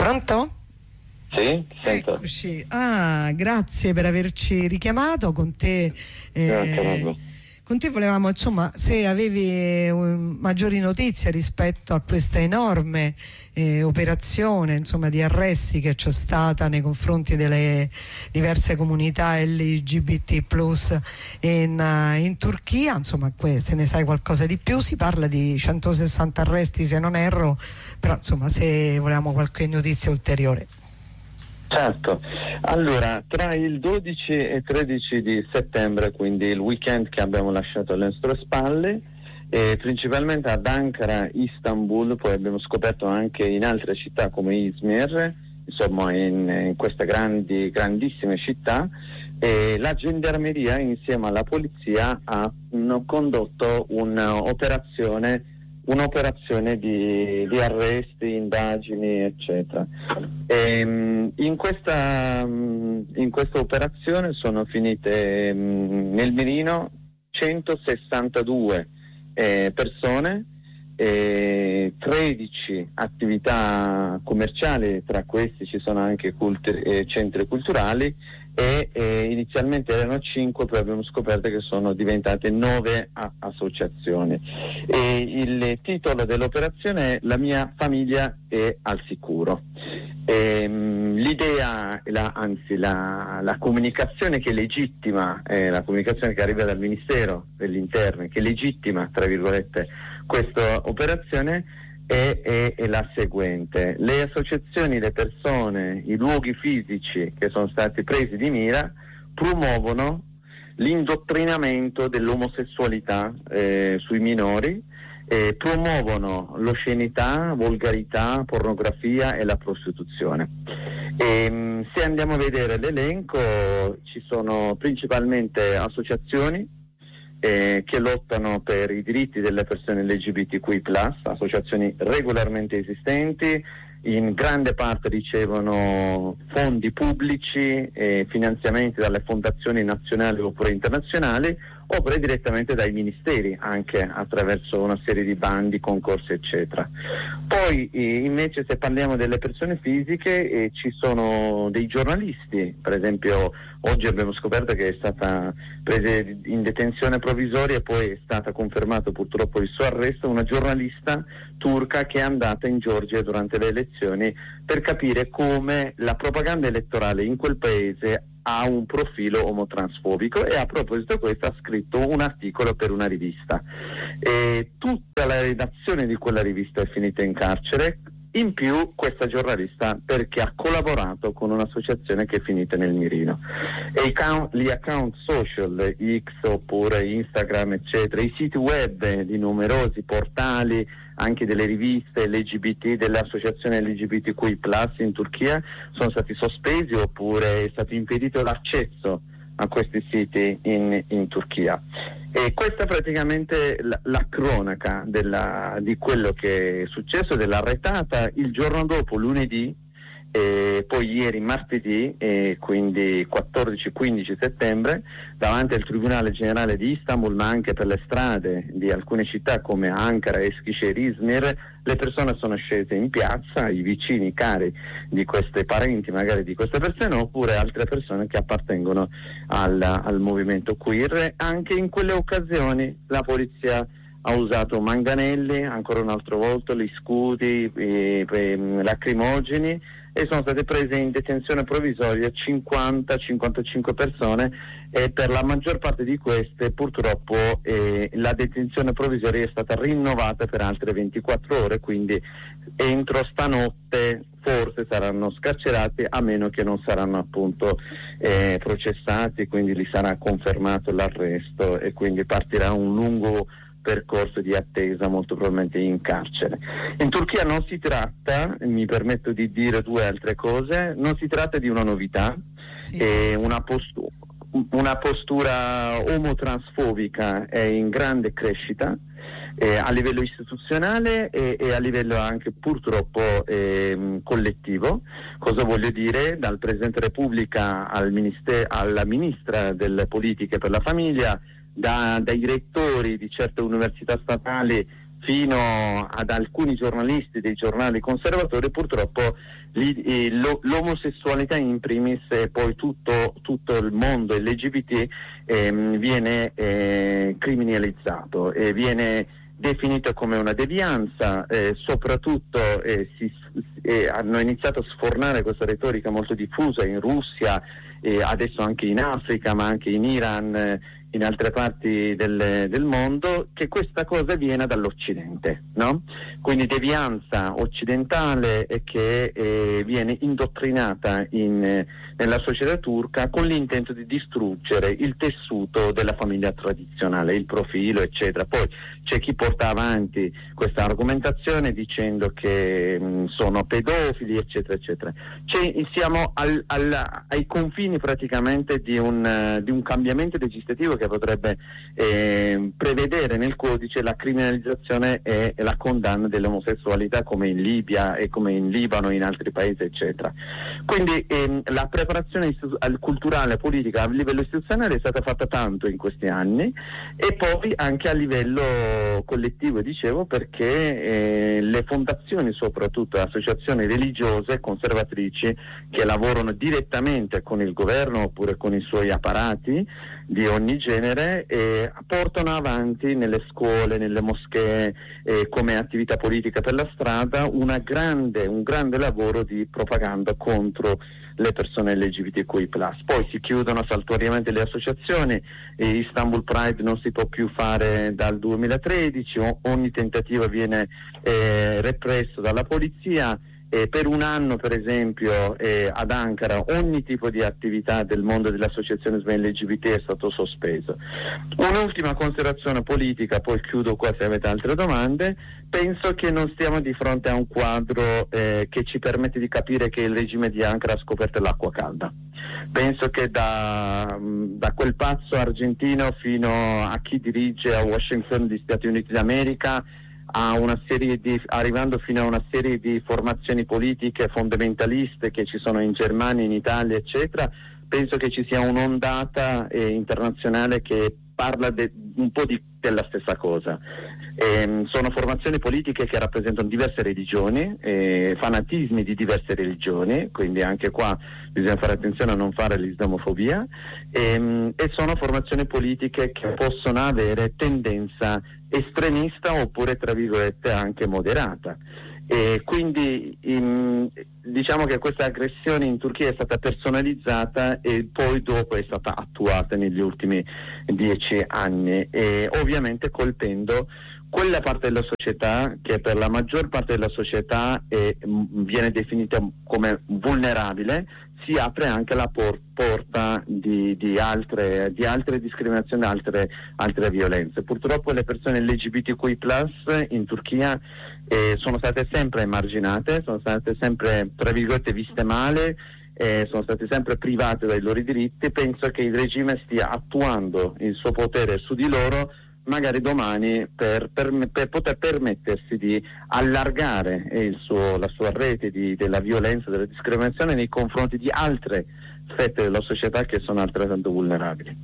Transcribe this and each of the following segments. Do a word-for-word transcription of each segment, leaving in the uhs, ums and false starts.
Pronto? Sì, sento. Eccoci. Ah, grazie per averci richiamato. Con te eh, con te volevamo, insomma, se avevi um, maggiori notizie rispetto a questa enorme eh, operazione, insomma, di arresti che c'è stata nei confronti delle diverse comunità L G B T plus in, uh, in Turchia, insomma, que- se ne sai qualcosa di più. Si parla di centosessanta arresti, se non erro, però insomma, se volevamo qualche notizia ulteriore. Certo, allora tra il dodici e tredici di settembre, quindi il weekend che abbiamo lasciato alle nostre spalle, eh, principalmente ad Ankara, Istanbul, poi abbiamo scoperto anche in altre città come Izmir, insomma in, in queste grandi, grandissime città, eh, la gendarmeria insieme alla polizia hanno condotto un'operazione un'operazione di, di arresti, indagini, eccetera. E, in questa in questa operazione sono finite mh, nel mirino centosessantadue eh, persone, eh, tredici attività commerciali, tra questi ci sono anche culti- eh, centri culturali, e eh, inizialmente erano cinque, poi abbiamo scoperto che sono diventate nove a- associazioni. E il titolo dell'operazione è La mia famiglia è al sicuro. E, mh, l'idea, la, anzi la, la comunicazione che legittima, eh, la comunicazione che arriva dal Ministero dell'Interno, che legittima, tra virgolette, questa operazione, È, è, è la seguente: le associazioni, le persone, i luoghi fisici che sono stati presi di mira promuovono l'indottrinamento dell'omosessualità eh, sui minori, eh, promuovono l'oscenità, volgarità, pornografia e la prostituzione. E, mh, se andiamo a vedere l'elenco, ci sono principalmente associazioni Eh, che lottano per i diritti delle persone L G B T Q I plus, associazioni regolarmente esistenti, in grande parte ricevono fondi pubblici e finanziamenti dalle fondazioni nazionali oppure internazionali, oppure direttamente dai ministeri, anche attraverso una serie di bandi, concorsi, eccetera. Poi eh, invece, se parliamo delle persone fisiche, eh, ci sono dei giornalisti. Per esempio oggi abbiamo scoperto che è stata presa in detenzione provvisoria e poi è stata confermato purtroppo il suo arresto, una giornalista turca che è andata in Georgia durante le elezioni per capire come la propaganda elettorale in quel paese ha un profilo omotransfobico, e a proposito di questo ha scritto un articolo per una rivista. E tutta la redazione di quella rivista è finita in carcere, in più questa giornalista perché ha collaborato con un'associazione che è finita nel mirino. E i count, gli account social, X oppure Instagram, eccetera, i siti web di numerosi portali, anche delle riviste L G B T, delle associazioni L G B T Q I plus in Turchia, sono stati sospesi oppure è stato impedito l'accesso a questi siti in, in Turchia. E questa è praticamente la, la cronaca della, di quello che è successo, della retata il giorno dopo, lunedì, e poi ieri martedì, e quindi quattordici quindici settembre, davanti al Tribunale Generale di Istanbul, ma anche per le strade di alcune città come Ankara, Eskişehir, Izmir, le persone sono scese in piazza, i vicini cari di queste parenti magari di queste persone, oppure altre persone che appartengono al, al movimento queer. Anche in quelle occasioni la polizia ha usato manganelli, ancora un'altra volta, gli scudi, i, i lacrimogeni, e sono state prese in detenzione provvisoria cinquanta cinquantacinque persone, e per la maggior parte di queste purtroppo eh, la detenzione provvisoria è stata rinnovata per altre ventiquattro ore, quindi entro stanotte forse saranno scarcerati, a meno che non saranno appunto eh, processati, quindi gli sarà confermato l'arresto e quindi partirà un lungo percorso di attesa, molto probabilmente in carcere. In Turchia non si tratta, mi permetto di dire due altre cose, non si tratta di una novità, sì. eh, una, postu- una postura omotransfobica è in grande crescita eh, a livello istituzionale e, e a livello anche purtroppo eh, collettivo. Cosa voglio dire? Dal Presidente della Repubblica al minister- alla Ministra delle Politiche per la Famiglia, Da, dai rettori di certe università statali fino ad alcuni giornalisti dei giornali conservatori, purtroppo li, lo, l'omosessualità in primis e poi tutto, tutto il mondo L G B T ehm, viene eh, criminalizzato e viene definito come una devianza, eh, soprattutto eh, si, eh, hanno iniziato a sfornare questa retorica molto diffusa in Russia, e adesso anche in Africa, ma anche in Iran, eh, in altre parti del, del mondo, che questa cosa viene dall'Occidente, no? Quindi devianza occidentale e che eh, viene indottrinata in, eh, nella società turca con l'intento di distruggere il tessuto della famiglia tradizionale, il profilo, eccetera. Poi c'è chi porta avanti questa argomentazione dicendo che mh, sono pedofili, eccetera, eccetera. C'è, siamo al, al, ai confini praticamente di un, uh, di un cambiamento legislativo che potrebbe eh, prevedere nel codice la criminalizzazione e, e la condanna dell'omosessualità, come in Libia e come in Libano e in altri paesi, eccetera. Quindi ehm, la preparazione istu- culturale, politica a livello istituzionale è stata fatta tanto in questi anni, e poi anche a livello collettivo, dicevo, perché eh, le fondazioni, soprattutto associazioni religiose conservatrici che lavorano direttamente con il governo oppure con i suoi apparati di ogni genere, eh, portano avanti nelle scuole, nelle moschee, eh, come attività politica per la strada una grande, un grande lavoro di propaganda contro le persone L G B T Q I plus. Poi si chiudono saltuariamente le associazioni, eh, Istanbul Pride non si può più fare dal duemilatredici, o, ogni tentativo viene eh, represso dalla polizia. Eh, per un anno, per esempio, eh, ad Ankara ogni tipo di attività del mondo dell'associazionismo L G B T è stato sospeso. Un'ultima considerazione politica, poi chiudo qua se avete altre domande. Penso che non stiamo di fronte a un quadro eh, che ci permette di capire che il regime di Ankara ha scoperto l'acqua calda. Penso che da, da quel pazzo argentino fino a chi dirige a Washington gli Stati Uniti d'America, a una serie di, arrivando fino a una serie di formazioni politiche fondamentaliste che ci sono in Germania, in Italia, eccetera, penso che ci sia un'ondata eh, internazionale che parla de, un po' di, della stessa cosa. Eh, sono formazioni politiche che rappresentano diverse religioni, eh, fanatismi di diverse religioni, quindi anche qua bisogna fare attenzione a non fare l'islamofobia, ehm, e sono formazioni politiche che possono avere tendenza estremista oppure, tra virgolette, anche moderata. E quindi in, diciamo che questa aggressione in Turchia è stata personalizzata e poi dopo è stata attuata negli ultimi dieci anni, e ovviamente colpendo quella parte della società che per la maggior parte della società è, viene definita come vulnerabile. Si apre anche la por- porta di, di, altre, di altre discriminazioni, altre, altre violenze. Purtroppo le persone L G B T Q I plus in Turchia eh, sono state sempre emarginate, sono state sempre, tra virgolette, viste male, eh, sono state sempre private dai loro diritti. Penso che il regime stia attuando il suo potere su di loro, magari domani per, per, per poter permettersi di allargare il suo, la sua rete di, della violenza, della discriminazione nei confronti di altre fette della società che sono altrettanto vulnerabili.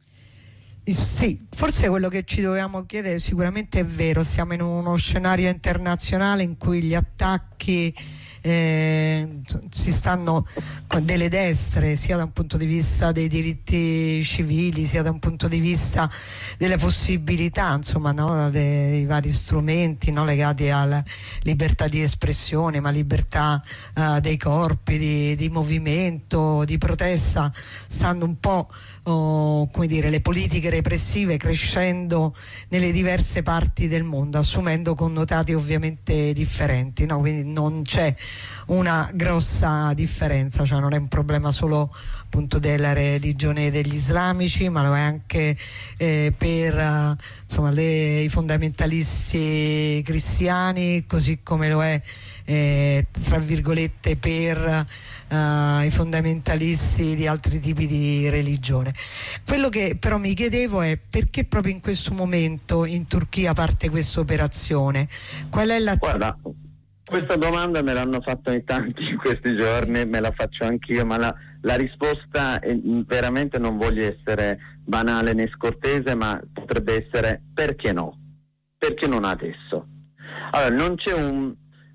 Sì, forse quello che ci dovevamo chiedere sicuramente è vero, siamo in uno scenario internazionale in cui gli attacchi Eh, si stanno con delle destre, sia da un punto di vista dei diritti civili, sia da un punto di vista delle possibilità, insomma, no, dei vari strumenti, no, legati alla libertà di espressione, ma libertà uh, dei corpi, di, di movimento, di protesta, stanno un po' Oh, come dire, le politiche repressive crescendo nelle diverse parti del mondo, assumendo connotati ovviamente differenti, no? Quindi non c'è una grossa differenza, cioè non è un problema solo appunto della religione degli islamici, ma lo è anche eh, per uh, insomma, le, i fondamentalisti cristiani, così come lo è eh, tra virgolette per Uh, i fondamentalisti di altri tipi di religione. Quello che però mi chiedevo è perché proprio in questo momento in Turchia parte questa operazione? Qual è la... Guarda, questa domanda me l'hanno fatta in tanti in questi giorni, me la faccio anch'io, ma la, la risposta è, veramente non voglio essere banale né scortese, ma potrebbe essere perché no? perché non adesso? Allora, non c'è un,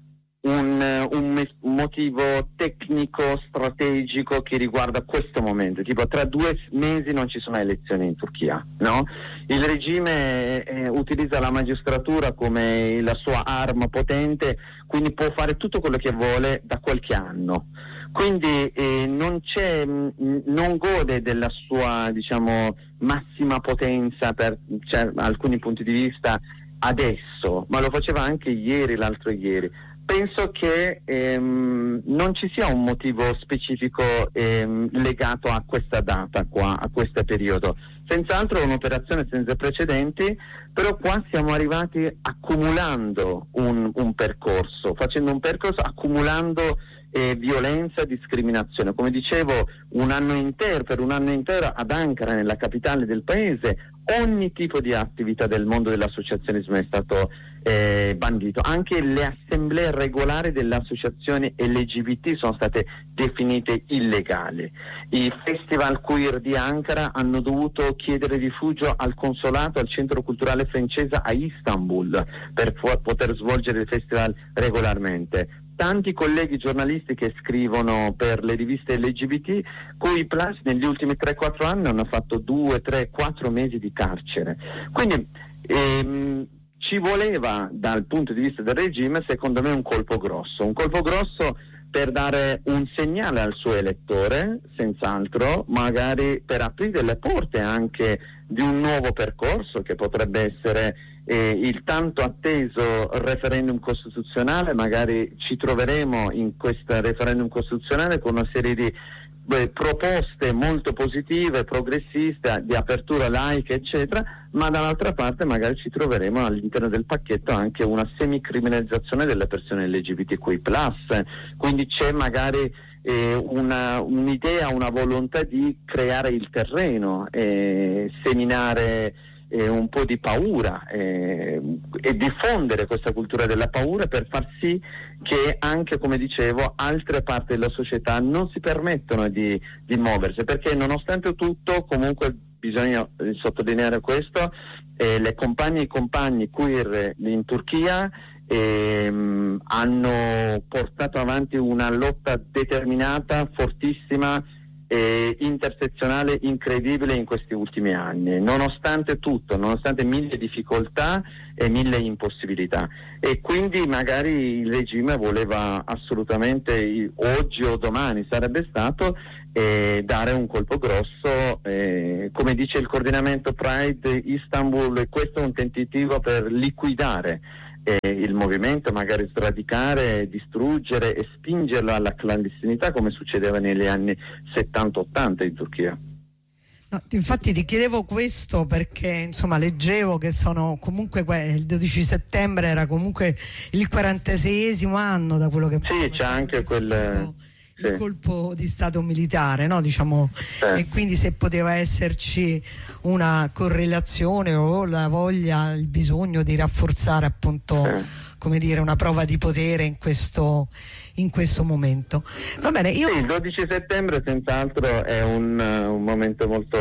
un, un motivo tecnico, strategico che riguarda questo momento, tipo tra due mesi non ci sono elezioni in Turchia, no? Il regime eh, utilizza la magistratura come la sua arma potente, quindi può fare tutto quello che vuole da qualche anno. Quindi eh, non c'è, mh, non gode della sua, diciamo, massima potenza per cioè, alcuni punti di vista adesso, ma lo faceva anche ieri, l'altro ieri. Penso che ehm, non ci sia un motivo specifico ehm, legato a questa data qua, a questo periodo. Senz'altro è un'operazione senza precedenti, però qua siamo arrivati accumulando un, un percorso, facendo un percorso accumulando eh, violenza, discriminazione. Come dicevo, un anno intero, per un anno intero ad Ankara, nella capitale del paese, ogni tipo di attività del mondo dell'associazionismo è stato eh, bandito. Anche le assemblee regolari delle associazioni L G B T sono state definite illegali. I festival queer di Ankara hanno dovuto chiedere rifugio al consolato, al centro culturale francese a Istanbul per fu- poter svolgere il festival regolarmente. Tanti colleghi giornalisti che scrivono per le riviste L G B T, cui plus negli ultimi tre quattro anni hanno fatto due, tre, quattro mesi di carcere. Quindi ehm, ci voleva, dal punto di vista del regime, secondo me un colpo grosso, un colpo grosso per dare un segnale al suo elettore, senz'altro, magari per aprire le porte anche di un nuovo percorso che potrebbe essere eh, il tanto atteso referendum costituzionale. Magari ci troveremo in questo referendum costituzionale con una serie di beh, proposte molto positive, progressiste, di apertura laica, eccetera, ma dall'altra parte magari ci troveremo all'interno del pacchetto anche una semicriminalizzazione delle persone L G B T Q I plus, quindi c'è magari eh, una, un'idea, una volontà di creare il terreno, eh, seminare eh, un po' di paura eh, e diffondere questa cultura della paura per far sì che anche, come dicevo, altre parti della società non si permettono di, di muoversi, perché nonostante tutto comunque bisogna sottolineare questo, eh, le compagne e i compagni queer in Turchia ehm, hanno portato avanti una lotta determinata, fortissima, eh, intersezionale, incredibile in questi ultimi anni, nonostante tutto, nonostante mille difficoltà e mille impossibilità. E quindi magari il regime voleva assolutamente, oggi o domani sarebbe stato, eh, dare un colpo grosso, eh, come dice il coordinamento Pride Istanbul, questo è un tentativo per liquidare eh, il movimento, magari sradicare, distruggere e spingerlo alla clandestinità, come succedeva negli anni settanta ottanta in Turchia. No, infatti ti chiedevo questo perché insomma leggevo che sono comunque il dodici settembre era comunque il quarantaseiesimo anno da quello che sì, c'è anche quel il sì. colpo di stato militare, no? Diciamo, sì. E quindi se poteva esserci una correlazione o la voglia, il bisogno di rafforzare appunto sì. come dire una prova di potere in questo in questo momento. Va bene, io... Sì, il dodici settembre senz'altro è un, un momento molto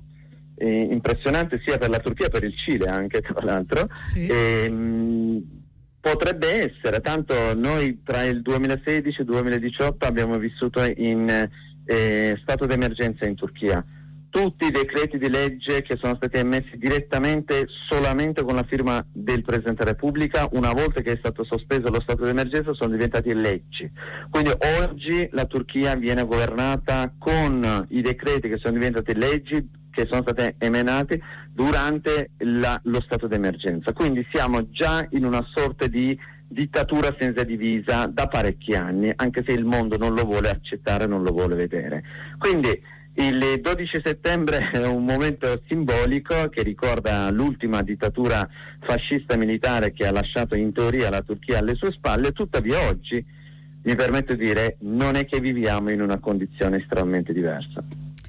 eh, impressionante sia per la Turchia che per il Cile anche, tra l'altro. Sì. E, mh, potrebbe essere, tanto noi tra il duemilasedici e il duemiladiciotto abbiamo vissuto in eh, stato d'emergenza in Turchia. Tutti i decreti di legge che sono stati emessi direttamente solamente con la firma del Presidente della Repubblica, una volta che è stato sospeso lo stato d'emergenza, sono diventati leggi. Quindi oggi la Turchia viene governata con i decreti che sono diventati leggi, che sono stati emanati durante la, lo stato d'emergenza. Quindi siamo già in una sorta di dittatura senza divisa da parecchi anni, anche se il mondo non lo vuole accettare, non lo vuole vedere. Quindi il dodici settembre è un momento simbolico che ricorda l'ultima dittatura fascista militare che ha lasciato in teoria la Turchia alle sue spalle. Tuttavia oggi, mi permetto di dire, non è che viviamo in una condizione estremamente diversa.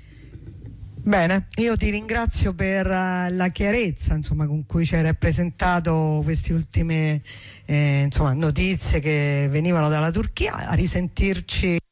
Bene, io ti ringrazio per uh, la chiarezza insomma, con cui ci hai rappresentato queste ultime eh, insomma, notizie che venivano dalla Turchia. A risentirci.